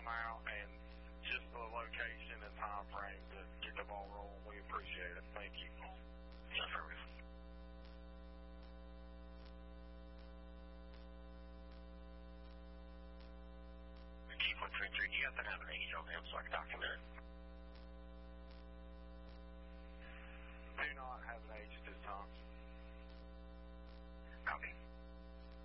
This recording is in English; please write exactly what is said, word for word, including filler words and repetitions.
come out and just the location and time frame to get the ball rolling. We appreciate it. Thank you. Yes, sir. Chief one three three, do you happen to have an age on him so I can document it? Do not have an age at this time.